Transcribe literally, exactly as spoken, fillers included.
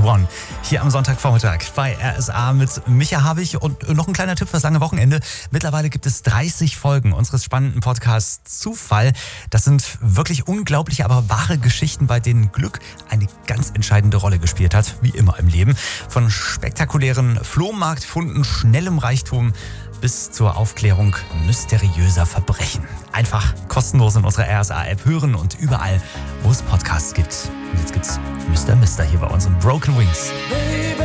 One. Hier am Sonntagvormittag bei R S A mit Micha Habich und noch ein kleiner Tipp fürs lange Wochenende. Mittlerweile gibt es dreißig Folgen unseres spannenden Podcasts Zufall. Das sind wirklich unglaubliche, aber wahre Geschichten, bei denen Glück eine ganz entscheidende Rolle gespielt hat, wie immer im Leben. Von spektakulären Flohmarktfunden, schnellem Reichtum bis zur Aufklärung mysteriöser Verbrechen. Einfach kostenlos in unserer R S A-App hören und überall, wo es Podcasts gibt. Und jetzt gibt's Mister Mister hier bei uns im Broken Wings.